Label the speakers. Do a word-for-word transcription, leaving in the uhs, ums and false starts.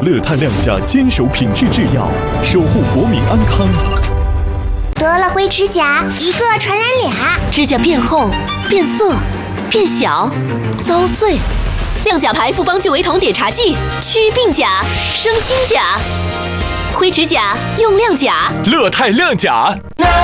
Speaker 1: 乐泰亮甲坚守品质制药，守护国民安康。
Speaker 2: 得了灰指甲，一个传染俩，
Speaker 3: 指甲变厚、变色、变小、遭碎。亮甲牌复方聚维酮碘茶剂，祛病甲，生新甲。灰指甲用亮甲，
Speaker 4: 乐泰亮甲。